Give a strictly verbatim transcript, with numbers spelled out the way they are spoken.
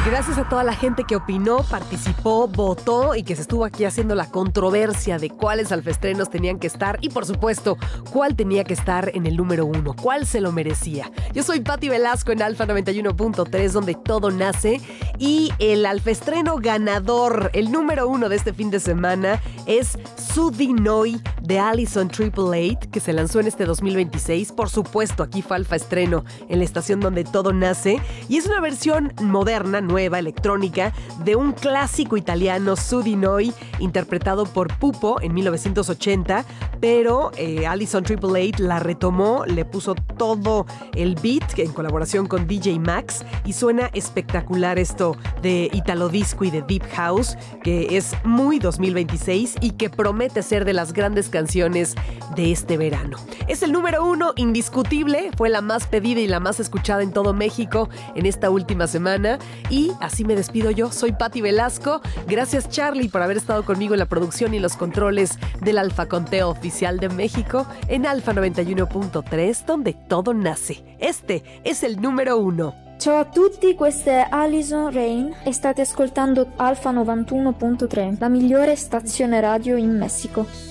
Gracias a toda la gente que opinó, participó, votó y que se estuvo aquí haciendo la controversia de cuáles alfaestrenos tenían que estar y, por supuesto, cuál tenía que estar en el número uno, cuál se lo merecía. Yo soy Patti Velasco en Alfa noventa y uno punto tres, donde todo nace, y el alfaestreno ganador, el número uno de este fin de semana, es Su Di Noi de Alison Triple Eight, que se lanzó en este dos mil veintiséis. Por supuesto, aquí fue alfaestreno en la estación donde todo nace, y es una versión moderna, nueva, electrónica, de un clásico italiano, Su Di Noi, interpretado por Pupo en mil novecientos ochenta, pero eh, Alison Triple Eight la retomó, le puso todo el beat en colaboración con D J Max, y suena espectacular esto de Italo Disco y de Deep House, que es muy dos mil veintiséis y que promete ser de las grandes canciones de este verano. Es el número uno indiscutible, fue la más pedida y la más escuchada en todo México en esta última semana, y así me despido yo. Soy Patti Velasco. Gracias, Charlie, por haber estado conmigo en la producción y los controles del Alfa Conteo Oficial de México en Alfa noventa y uno punto tres, donde todo nace. Este es el número uno. Ciao a tutti, questa è Alison Rain e state ascoltando Alfa novantuno punto tre, la migliore stazione radio in Messico.